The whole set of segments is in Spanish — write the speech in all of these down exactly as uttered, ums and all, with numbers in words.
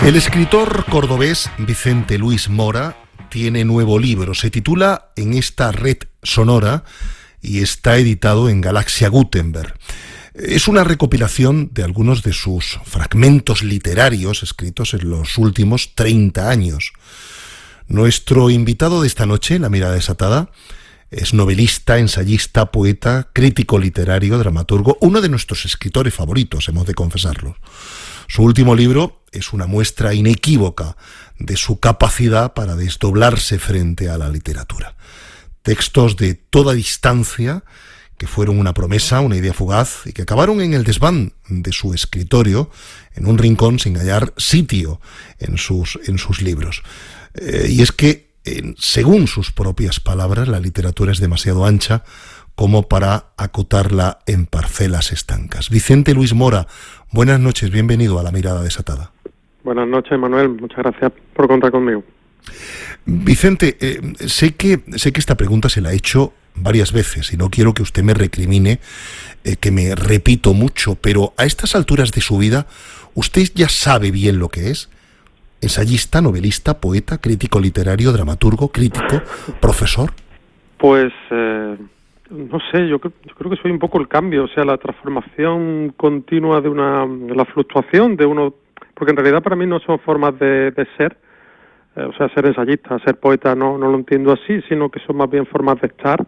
El escritor cordobés Vicente Luis Mora tiene nuevo libro. Se titula En esta red sonora y está editado en Galaxia Gutenberg. Es una recopilación de algunos de sus fragmentos literarios escritos en los últimos treinta años. Nuestro invitado de esta noche, en La Mirada Desatada, es novelista, ensayista, poeta, crítico literario, dramaturgo, uno de nuestros escritores favoritos, hemos de confesarlo. Su último libro es una muestra inequívoca de su capacidad para desdoblarse frente a la literatura. Textos de toda distancia que fueron una promesa, una idea fugaz y que acabaron en el desván de su escritorio, en un rincón sin hallar sitio en sus, en sus libros. Eh, y es que, eh, según sus propias palabras, la literatura es demasiado ancha como para acotarla en parcelas estancas. Vicente Luis Mora, buenas noches, bienvenido a La Mirada Desatada. Buenas noches, Manuel, muchas gracias por contar conmigo. Vicente, eh, sé que sé que esta pregunta se la he hecho varias veces y no quiero que usted me recrimine eh, que me repito mucho, pero a estas alturas de su vida, ¿usted ya sabe bien lo que es? ¿Ensayista, novelista, poeta, crítico literario, dramaturgo, crítico, profesor? Pues, eh, no sé, yo, yo creo que soy un poco el cambio, o sea, la transformación continua de una, de la fluctuación de uno, porque en realidad para mí no son formas de, de ser, eh, o sea, ser ensayista, ser poeta, no, no lo entiendo así, sino que son más bien formas de estar,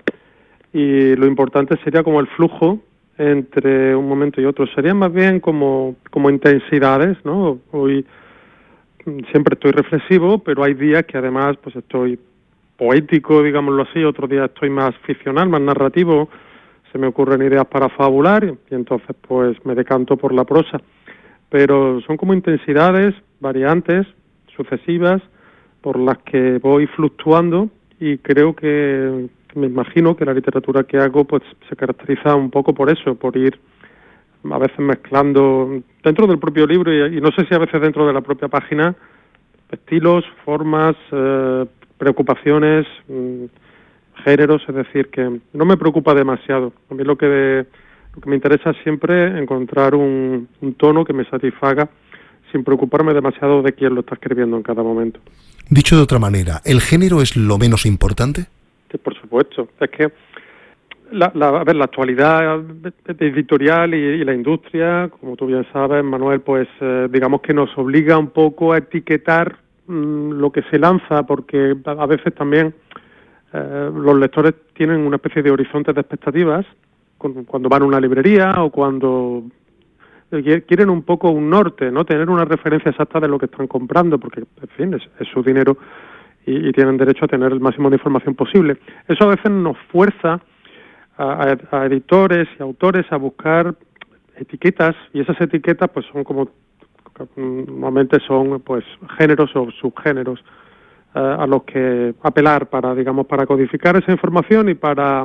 y lo importante sería como el flujo entre un momento y otro, serían más bien como, como intensidades, ¿no? Hoy siempre estoy reflexivo, pero hay días que además pues estoy poético, digámoslo así, otros días estoy más ficcional, más narrativo, se me ocurren ideas para fabular y entonces pues me decanto por la prosa. Pero son como intensidades variantes, sucesivas, por las que voy fluctuando y creo que, me imagino que la literatura que hago pues se caracteriza un poco por eso, por ir a veces mezclando dentro del propio libro y, y no sé si a veces dentro de la propia página, estilos, formas, eh, preocupaciones, mmm, géneros, es decir, que no me preocupa demasiado. A mí lo que, de, lo que me interesa es siempre encontrar un, un tono que me satisfaga sin preocuparme demasiado de quién lo está escribiendo en cada momento. Dicho de otra manera, ¿el género es lo menos importante? Sí, por supuesto. Es que La, la, a ver, la actualidad editorial y, y la industria, como tú bien sabes, Manuel, pues eh, digamos que nos obliga un poco a etiquetar mmm, lo que se lanza, porque a, a veces también eh, los lectores tienen una especie de horizontes de expectativas con, cuando van a una librería o cuando eh, quieren un poco un norte, no tener una referencia exacta de lo que están comprando, porque, en fin, es, es su dinero y, y tienen derecho a tener el máximo de información posible. Eso a veces nos fuerza A, a editores y autores a buscar etiquetas, y esas etiquetas pues son como normalmente son pues géneros o subgéneros uh, a los que apelar para digamos para codificar esa información y para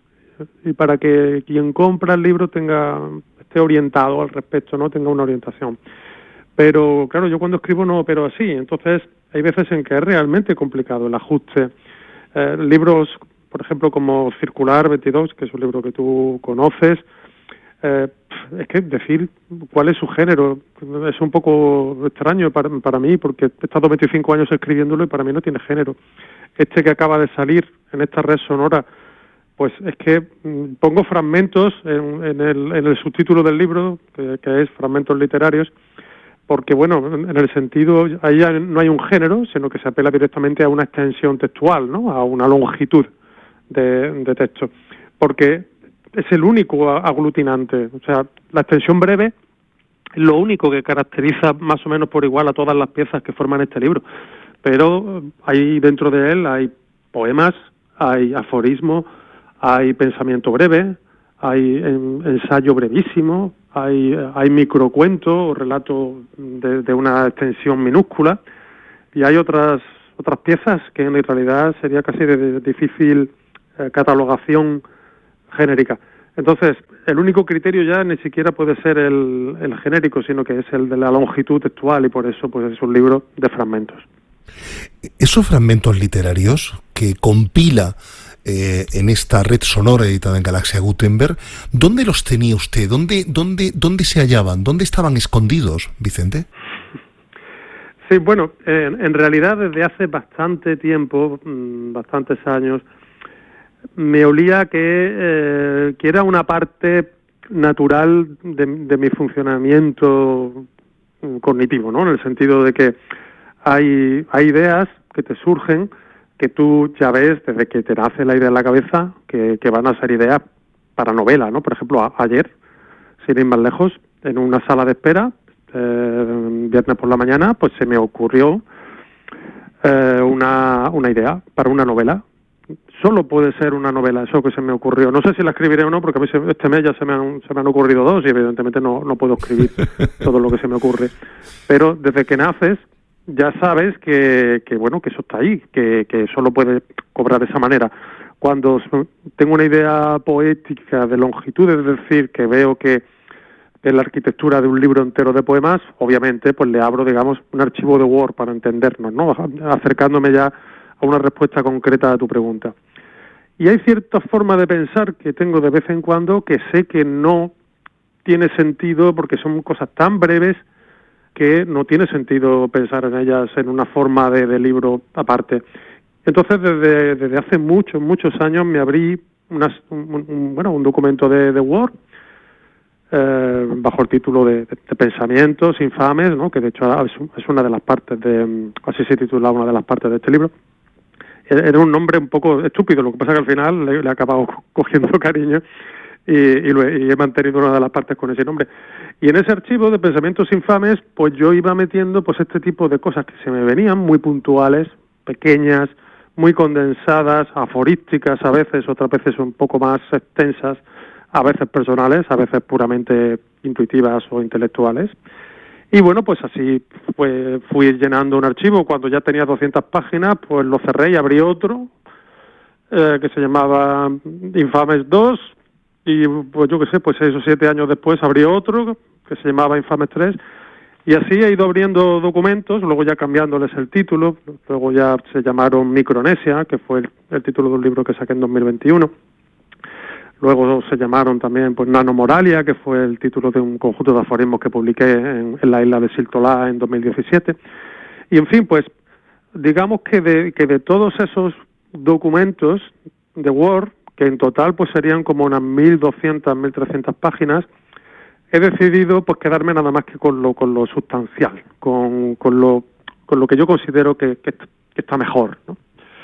y para que quien compra el libro tenga esté orientado al respecto, no tenga una orientación. Pero claro, yo cuando escribo no opero así, entonces hay veces en que es realmente complicado el ajuste. Uh, libros por ejemplo, como Circular veintidós, que es un libro que tú conoces, eh, es que decir cuál es su género es un poco extraño para, para mí, porque he estado veinticinco años escribiéndolo y para mí no tiene género. Este que acaba de salir en esta red sonora, pues es que mm, pongo fragmentos en, en, el, en el subtítulo del libro, que, que es Fragmentos Literarios, porque, bueno, en el sentido, ahí no hay un género, sino que se apela directamente a una extensión textual, ¿no? A una longitud De, de texto, porque es el único aglutinante, o sea, la extensión breve es lo único que caracteriza más o menos por igual a todas las piezas que forman este libro, pero ahí dentro de él hay poemas, hay aforismo, hay pensamiento breve, hay ensayo brevísimo, hay, hay microcuento o relato de, de una extensión minúscula, y hay otras otras piezas que en realidad sería casi de, de difícil Eh, catalogación genérica. Entonces, el único criterio ya ni siquiera puede ser el, el genérico, sino que es el de la longitud textual, y por eso pues es un libro de fragmentos. Esos fragmentos literarios que compila eh, en esta red sonora editada en Galaxia Gutenberg, ¿dónde los tenía usted? ¿Dónde, dónde, dónde se hallaban? ¿Dónde estaban escondidos, Vicente? Sí, bueno, eh, en realidad desde hace bastante tiempo, mmm, bastantes años, me olía que, eh, que era una parte natural de, de mi funcionamiento cognitivo, ¿no? En el sentido de que hay, hay ideas que te surgen, que tú ya ves desde que te nace la idea en la cabeza, que, que van a ser ideas para novela, ¿no? Por ejemplo, a, ayer, sin ir más lejos, en una sala de espera, eh, viernes por la mañana, pues se me ocurrió eh, una, una idea para una novela. Solo puede ser una novela, eso que se me ocurrió. No sé si la escribiré o no, porque a mí se, este mes ya se me, han, se me han ocurrido dos y evidentemente no, no puedo escribir todo lo que se me ocurre. Pero desde que naces ya sabes que, que bueno, que eso está ahí, que, que solo puede cobrar de esa manera. Cuando tengo una idea poética de longitud, es decir, que veo que es la arquitectura de un libro entero de poemas, obviamente pues le abro, digamos, un archivo de Word para entendernos, ¿no? Acercándome ya a una respuesta concreta a tu pregunta. Y hay ciertas formas de pensar que tengo de vez en cuando que sé que no tiene sentido porque son cosas tan breves que no tiene sentido pensar en ellas en una forma de, de libro aparte. Entonces, desde, desde hace muchos, muchos años me abrí unas, un, un, bueno, un documento de, de Word eh, bajo el título de, de, de Pensamientos Infames, ¿no? Que de hecho es, es una de las partes de, así se titula una de las partes de este libro. Era un nombre un poco estúpido, lo que pasa que al final le, le he acabado cogiendo cariño y, y, lo he, y he mantenido una de las partes con ese nombre. Y en ese archivo de Pensamientos Infames, pues yo iba metiendo pues este tipo de cosas que se me venían muy puntuales, pequeñas, muy condensadas, aforísticas a veces, otras veces un poco más extensas, a veces personales, a veces puramente intuitivas o intelectuales. Y bueno, pues así pues, fui llenando un archivo. Cuando ya tenía doscientas páginas, pues lo cerré y abrí otro, eh, que se llamaba Infames dos, y pues yo qué sé, pues seis o siete años después abrí otro, que se llamaba Infames tres, y así he ido abriendo documentos, luego ya cambiándoles el título, luego ya se llamaron Micronesia, que fue el, el título de un libro que saqué en dos mil veintiuno. Luego se llamaron también pues Nanomoralia, que fue el título de un conjunto de aforismos que publiqué en, en la isla de Siltolá en dos mil diecisiete. Y en fin, pues digamos que de, que de todos esos documentos de Word, que en total pues serían como unas mil doscientas, mil trescientas páginas, he decidido pues quedarme nada más que con lo, con lo sustancial, con, con, lo, con lo que yo considero que, que, que está mejor, ¿no?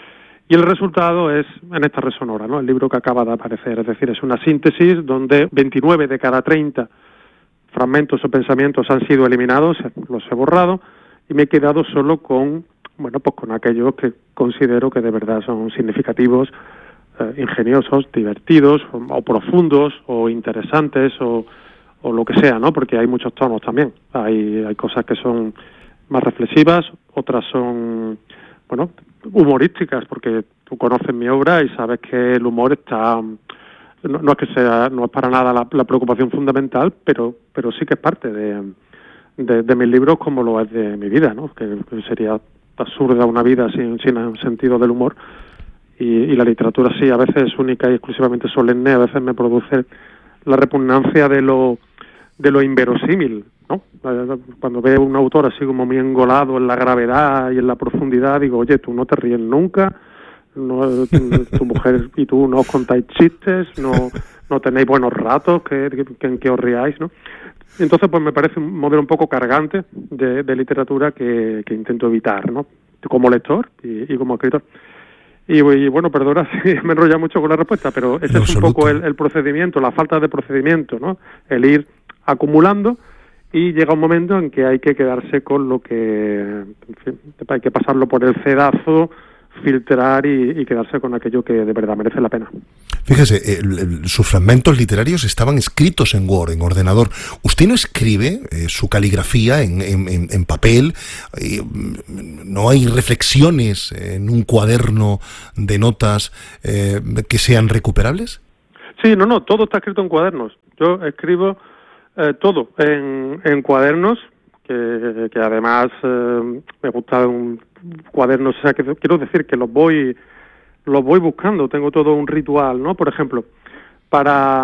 Y el resultado es en esta Red Sonora, ¿no? El libro que acaba de aparecer, es decir, es una síntesis donde veintinueve de cada treinta fragmentos o pensamientos han sido eliminados, los he borrado y me he quedado solo con, bueno, pues con aquellos que considero que de verdad son significativos, eh, ingeniosos, divertidos o, o profundos o interesantes o, o lo que sea, ¿no? Porque hay muchos tonos también. Hay, hay cosas que son más reflexivas, otras son, bueno, humorísticas, porque tú conoces mi obra y sabes que el humor está, no, no es que sea, no es para nada la, la preocupación fundamental, pero pero sí que es parte de, de, de mis libros, como lo es de mi vida, ¿no? Que, que sería absurda una vida sin, sin sentido del humor, y, y la literatura sí, a veces es única y exclusivamente solemne, a veces me produce la repugnancia de lo de lo inverosímil, ¿no? Cuando veo un autor así como muy engolado en la gravedad y en la profundidad, digo, oye, tú no te ríes nunca, no, tu, tu mujer y tú no os contáis chistes, no no tenéis buenos ratos que, que, en que os riáis, ¿no? Entonces, pues me parece un modelo un poco cargante de, de literatura que, que intento evitar, ¿no? Como lector y, y como escritor. Y, y bueno, perdona si me enrolla mucho con la respuesta, pero ese es un poco el, el procedimiento, la falta de procedimiento, ¿no? El ir acumulando y llega un momento en que hay que quedarse con lo que, en fin, hay que pasarlo por el cedazo, filtrar y, y quedarse con aquello que de verdad merece la pena. Fíjese, el, el, sus fragmentos literarios estaban escritos en Word, en ordenador. ¿Usted no escribe eh, su caligrafía en, en, en papel? Eh, ¿No hay reflexiones en un cuaderno de notas eh, que sean recuperables? Sí, no, no, todo está escrito en cuadernos. Yo escribo eh, todo en, en cuadernos, que, que además eh, me gusta un cuadernos, o sea, que quiero decir que los voy los voy buscando, tengo todo un ritual, ¿no? Por ejemplo, para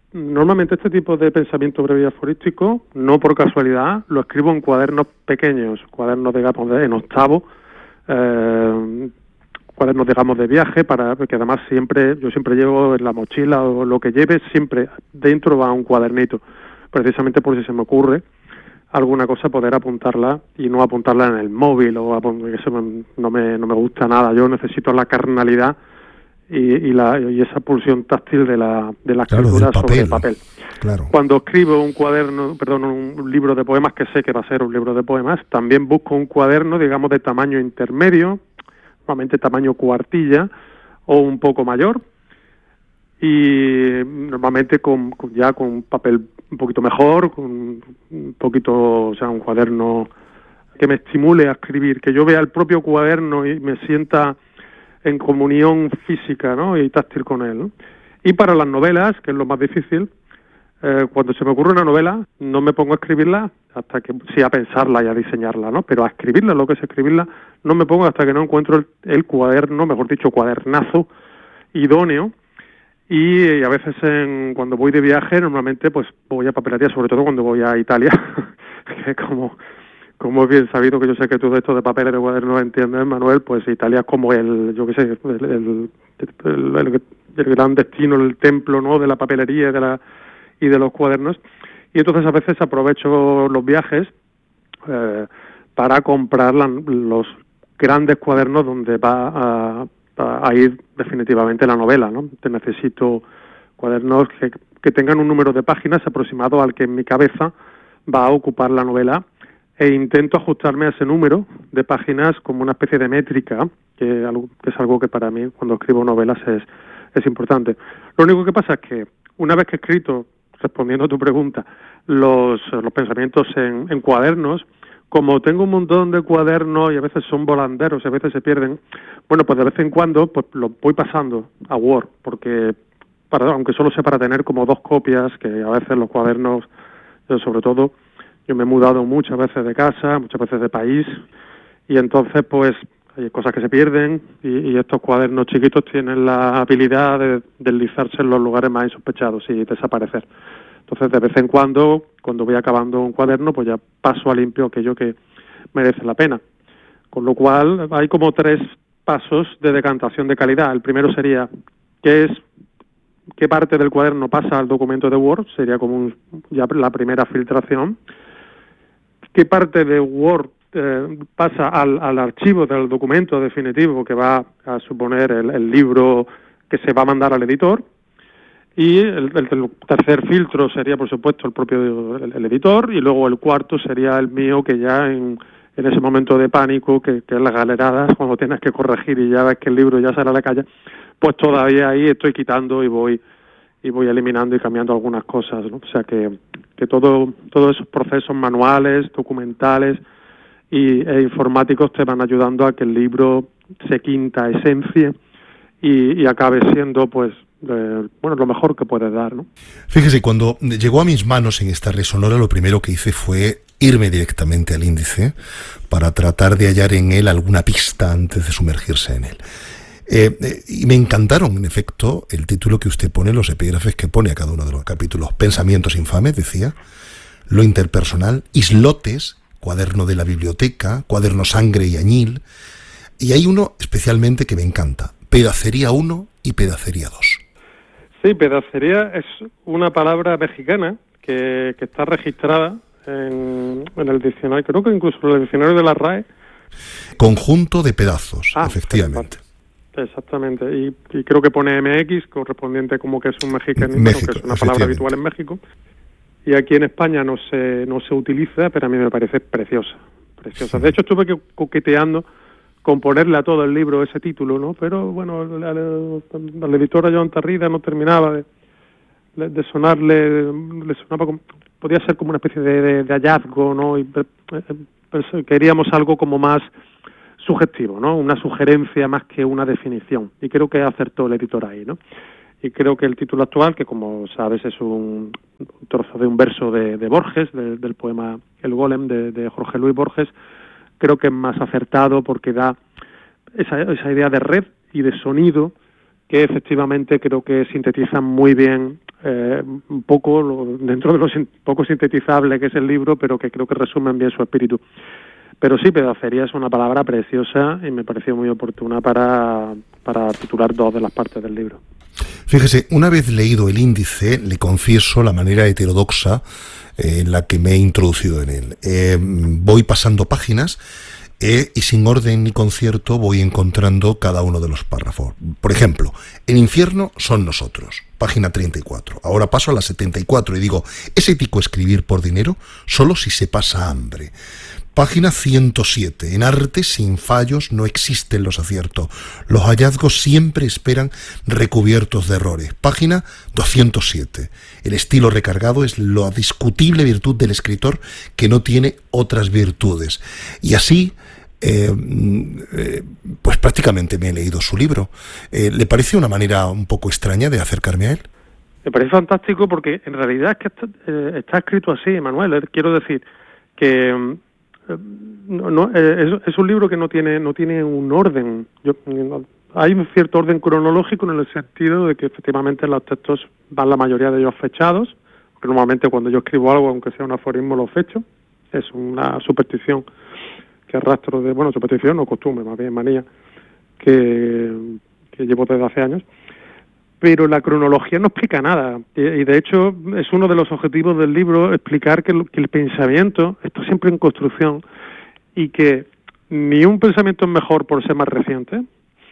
normalmente este tipo de pensamiento breve y aforístico, no por casualidad, lo escribo en cuadernos pequeños, cuadernos, digamos, de, en octavo, eh, cuadernos, digamos, de viaje, para que además siempre, yo siempre llevo en la mochila o lo que lleve, siempre dentro va un cuadernito, precisamente por si se me ocurre alguna cosa, poder apuntarla y no apuntarla en el móvil, o eso no me, no me gusta nada. Yo necesito la carnalidad y, y, la, y esa pulsión táctil de la, de la escritura claro, sobre el papel. Claro. Cuando escribo un cuaderno, perdón, un libro de poemas, que sé que va a ser un libro de poemas, también busco un cuaderno, digamos, de tamaño intermedio, normalmente tamaño cuartilla o un poco mayor, y normalmente con, con ya con papel un poquito mejor, con un poquito, o sea, un cuaderno que me estimule a escribir, que yo vea el propio cuaderno y me sienta en comunión física, ¿no?, y táctil con él, ¿no? Y para las novelas, que es lo más difícil, eh, cuando se me ocurre una novela, no me pongo a escribirla hasta que, sí, a pensarla y a diseñarla, ¿no?, pero a escribirla, lo que es escribirla, no me pongo hasta que no encuentro el, el cuaderno, mejor dicho, cuadernazo idóneo. Y, y a veces en, cuando voy de viaje, normalmente pues voy a papelería, sobre todo cuando voy a Italia, que como, como es bien sabido, que yo sé que tú de esto de papeles de cuadernos entiendes, Manuel, pues Italia es como el, yo qué sé, el, el, el, el, el gran destino, el templo, ¿no?, de la papelería y de, la, y de los cuadernos. Y entonces a veces aprovecho los viajes eh, para comprar la, los grandes cuadernos donde va a... a ir definitivamente la novela, ¿no? Te necesito cuadernos que, que tengan un número de páginas aproximado al que en mi cabeza va a ocupar la novela, e intento ajustarme a ese número de páginas como una especie de métrica, que, algo, que es algo que para mí, cuando escribo novelas, es, es importante. Lo único que pasa es que una vez que he escrito, respondiendo a tu pregunta, los, los pensamientos en, en cuadernos, como tengo un montón de cuadernos y a veces son volanderos y a veces se pierden, bueno, pues de vez en cuando pues lo voy pasando a Word, porque para, aunque solo sea para tener como dos copias, que a veces los cuadernos, yo sobre todo, yo me he mudado muchas veces de casa, muchas veces de país, y entonces pues hay cosas que se pierden, y, y estos cuadernos chiquitos tienen la habilidad de deslizarse en los lugares más insospechados y desaparecer. Entonces, de vez en cuando, cuando voy acabando un cuaderno, pues ya paso a limpio aquello que merece la pena. Con lo cual, hay como tres pasos de decantación de calidad. El primero sería, ¿qué es, qué parte del cuaderno pasa al documento de Word? Sería como un, ya la primera filtración. ¿Qué parte de Word eh, pasa al, al archivo del documento definitivo, que va a suponer el, el libro que se va a mandar al editor? Y el, el, el tercer filtro sería, por supuesto, el propio el, el editor, y luego el cuarto sería el mío, que ya en, en ese momento de pánico, que, que es la galerada, cuando tienes que corregir y ya ves que el libro ya sale a la calle, pues todavía ahí estoy quitando y voy y voy eliminando y cambiando algunas cosas, ¿no? O sea que, que todo todos esos procesos manuales, documentales y, e informáticos te van ayudando a que el libro se quinta esencia y, y acabe siendo, pues, Eh, bueno, lo mejor que puede dar, ¿no? Fíjese, cuando llegó a mis manos en esta red sonora, lo primero que hice fue irme directamente al índice para tratar de hallar en él alguna pista antes de sumergirse en él. Eh, eh, y me encantaron, en efecto, el título que usted pone, los epígrafes que pone a cada uno de los capítulos. Pensamientos infames, decía, lo interpersonal, islotes, cuaderno de la biblioteca, cuaderno sangre y añil, y hay uno especialmente que me encanta, pedacería uno y pedacería dos. Sí, pedacería es una palabra mexicana que, que está registrada en, en el diccionario, creo que incluso en el diccionario de la R A E. Conjunto de pedazos, ah, efectivamente. Exactamente, y, y creo que pone M X, correspondiente como que es un mexicanismo, México, que es una palabra habitual en México. Y aquí en España no se no se utiliza, pero a mí me parece preciosa. preciosa. Sí. De hecho, estuve coqueteando con ponerle a todo el libro ese título, ¿no? Pero bueno, la, la, la editora Joan Tarrida no terminaba de, de, de sonarle, le sonaba como, podía ser como una especie de, de, de hallazgo, ¿no? Y pues, queríamos algo como más sugestivo, ¿no? Una sugerencia más que una definición. Y creo que acertó el editor ahí, ¿no? Y creo que el título actual, que como sabes es un, un trozo de un verso de, de Borges, de, del poema El Golem de, de Jorge Luis Borges, creo que es más acertado porque da esa, esa idea de red y de sonido que efectivamente creo que sintetizan muy bien eh, un poco, lo, dentro de lo sin, poco sintetizable que es el libro, pero que creo que resumen bien su espíritu. Pero sí, pedacería es una palabra preciosa y me pareció muy oportuna para, para titular dos de las partes del libro. Fíjese, una vez leído el índice, le confieso la manera heterodoxa eh, en la que me he introducido en él. Eh, voy pasando páginas eh, y sin orden ni concierto voy encontrando cada uno de los párrafos. Por ejemplo, el infierno son nosotros, página treinta y cuatro. Ahora paso a la setenta y cuatro y digo, ¿es ético escribir por dinero? Solo si se pasa hambre. Página ciento siete. En arte sin fallos no existen los aciertos. Los hallazgos siempre esperan recubiertos de errores. Página doscientos siete. El estilo recargado es la discutible virtud del escritor que no tiene otras virtudes. Y así, eh, eh, pues prácticamente me he leído su libro. Eh, ¿Le parece una manera un poco extraña de acercarme a él? Me parece fantástico porque en realidad es que está, eh, está escrito así, Manuel. Quiero decir que... No, no, es, es un libro que no tiene no tiene un orden. Yo, no, hay un cierto orden cronológico en el sentido de que efectivamente los textos van la mayoría de ellos fechados, porque normalmente cuando yo escribo algo, aunque sea un aforismo, lo fecho. Es una superstición que arrastro de, bueno, superstición o costumbre, más bien manía, que, que llevo desde hace años. Pero la cronología no explica nada, y de hecho es uno de los objetivos del libro explicar que el, que el pensamiento está siempre en construcción y que ni un pensamiento es mejor por ser más reciente,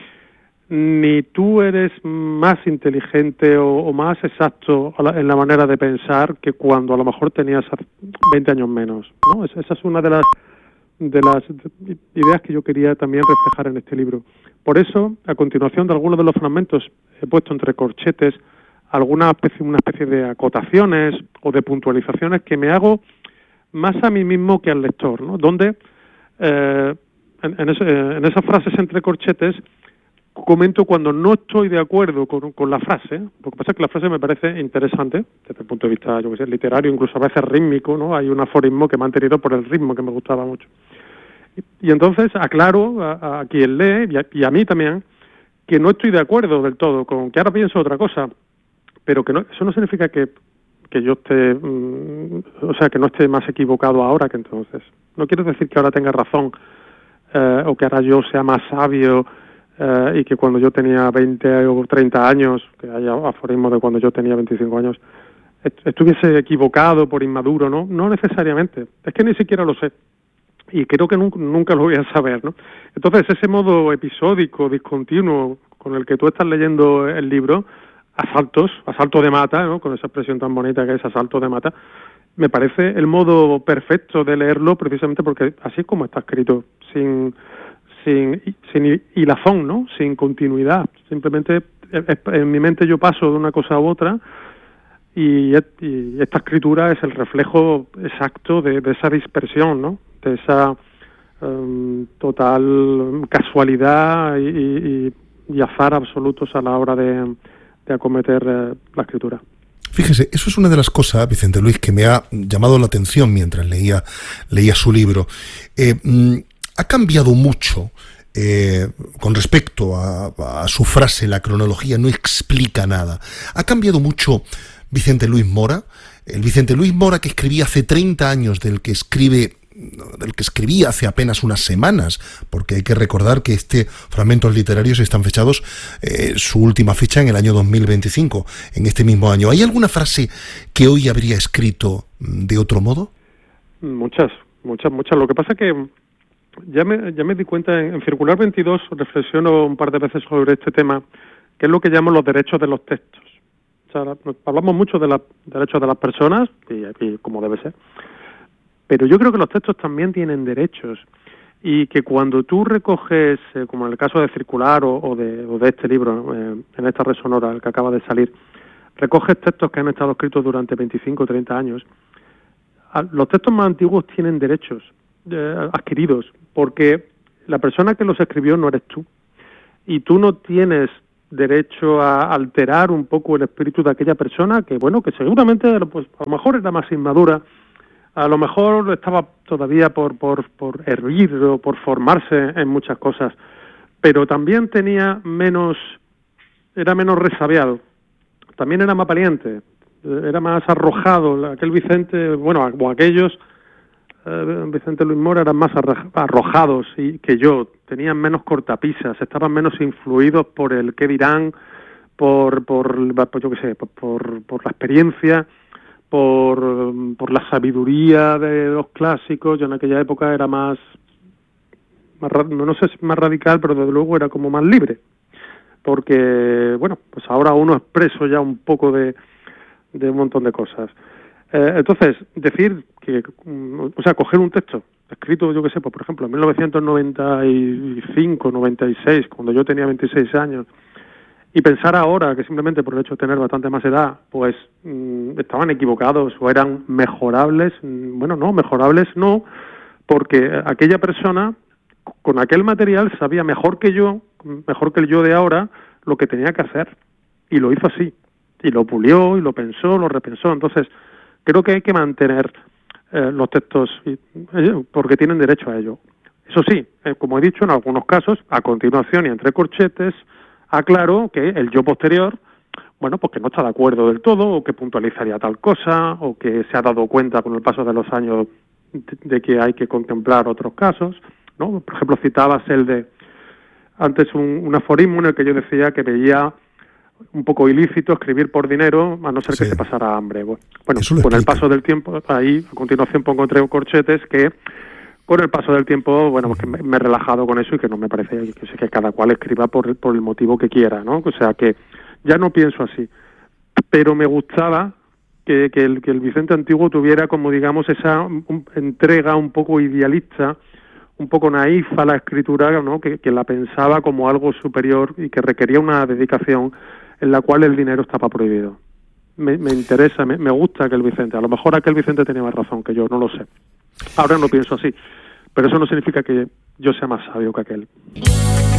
ni tú eres más inteligente o, o más exacto en la manera de pensar que cuando a lo mejor tenías veinte años menos, ¿no? Esa es una de las de las ideas que yo quería también reflejar en este libro. Por eso, a continuación de algunos de los fragmentos he puesto entre corchetes alguna especie, una especie de acotaciones o de puntualizaciones que me hago más a mí mismo que al lector, ¿no? Donde eh, en, en, ese, en esas frases entre corchetes comento cuando no estoy de acuerdo con, con la frase. Lo que pasa es que la frase me parece interesante desde el punto de vista, yo que sé, literario, incluso a veces rítmico, ¿no? Hay un aforismo que me han tenido por el ritmo que me gustaba mucho. Y, y entonces aclaro a, a quien lee y a, y a mí también que no estoy de acuerdo del todo, con que ahora pienso otra cosa, pero que no, eso no significa que, que yo esté, mmm, o sea, que no esté más equivocado ahora que entonces. No quiero decir que ahora tenga razón eh, o que ahora yo sea más sabio Uh, y que cuando yo tenía veinte o treinta años, que haya aforismo de cuando yo tenía veinticinco años, est- estuviese equivocado por inmaduro, ¿no? No necesariamente, es que ni siquiera lo sé, y creo que nunca, nunca lo voy a saber, ¿no? Entonces, ese modo episódico, discontinuo, con el que tú estás leyendo el libro, asaltos, asalto de mata, ¿no? Con esa expresión tan bonita que es asalto de mata, me parece el modo perfecto de leerlo, precisamente porque así es como está escrito, sin... Sin, sin hilazón, ¿no? Sin continuidad. Simplemente en mi mente yo paso de una cosa a otra y, y esta escritura es el reflejo exacto de, de esa dispersión, ¿no? De esa um, total casualidad y, y, y azar absolutos a la hora de, de acometer eh, la escritura. Fíjese, eso es una de las cosas, Vicente Luis, que me ha llamado la atención mientras leía, leía su libro. Eh, mm, Ha cambiado mucho eh, con respecto a, a su frase, la cronología no explica nada. Ha cambiado mucho Vicente Luis Mora, el Vicente Luis Mora que escribía hace treinta años del que escribe, del que escribía hace apenas unas semanas, porque hay que recordar que este fragmentos literarios están fechados, eh, su última fecha en el año dos mil veinticinco, en este mismo año. ¿Hay alguna frase que hoy habría escrito de otro modo? Muchas, muchas, muchas. Lo que pasa es que Ya me, ya me di cuenta, en, en Circular veintidós reflexiono un par de veces sobre este tema, que es lo que llamo los derechos de los textos. O sea, hablamos mucho de los derechos de las personas, y, y como debe ser, pero yo creo que los textos también tienen derechos, y que cuando tú recoges, eh, como en el caso de Circular o, o, de, o de este libro, eh, en esta red sonora, el que acaba de salir, recoges textos que han estado escritos durante veinticinco o treinta años, los textos más antiguos tienen derechos eh, adquiridos, porque la persona que los escribió no eres tú, y tú no tienes derecho a alterar un poco el espíritu de aquella persona que, bueno, que seguramente pues, a lo mejor era más inmadura, a lo mejor estaba todavía por, por, por hervir o por formarse en muchas cosas, pero también tenía menos era menos resabiado, también era más valiente, era más arrojado. Aquel Vicente, bueno, o aquellos, eh, Vicente Luis Mora, eran más arrojados y que yo, tenían menos cortapisas, estaban menos influidos por el qué dirán, por, por, por yo qué sé, por, por, por la experiencia, por, por la sabiduría de los clásicos. Yo en aquella época era más, más no sé si más radical, pero desde luego era como más libre, porque, bueno, pues ahora uno expreso ya un poco de, de un montón de cosas. Eh, entonces, decir que, o sea, coger un texto escrito, yo qué sé, pues, por ejemplo, en mil novecientos noventa y cinco, noventa y seis, cuando yo tenía veintiséis años, y pensar ahora que simplemente por el hecho de tener bastante más edad, pues mmm, estaban equivocados o eran mejorables. Bueno, no, mejorables no, porque aquella persona con aquel material sabía mejor que yo, mejor que el yo de ahora, lo que tenía que hacer, y lo hizo así, y lo pulió, y lo pensó, lo repensó. Entonces, creo que hay que mantener eh, los textos, y, eh, porque tienen derecho a ello. Eso sí, eh, como he dicho, en algunos casos, a continuación y entre corchetes, aclaro que el yo posterior, bueno, pues que no está de acuerdo del todo, o que puntualizaría tal cosa, o que se ha dado cuenta con el paso de los años de, de que hay que contemplar otros casos, ¿no? Por ejemplo, citabas el de antes un, un aforismo en el que yo decía que veía un poco ilícito escribir por dinero, a no ser sí. que se pasara hambre. Bueno, bueno con el paso del tiempo, ahí a continuación pongo entre corchetes que con el paso del tiempo, bueno, pues que me, me he relajado con eso y que no me parece que, que cada cual escriba por, por el motivo que quiera, ¿no? O sea que ya no pienso así, pero me gustaba que, que, el, que el Vicente antiguo tuviera como, digamos, esa un, entrega un poco idealista, un poco naif a la escritura, ¿no? Que, que la pensaba como algo superior y que requería una dedicación en la cual el dinero estaba prohibido. Me, me interesa, me, me gusta aquel Vicente. A lo mejor aquel Vicente tenía más razón que yo, no lo sé. Ahora no pienso así, pero eso no significa que yo sea más sabio que aquel.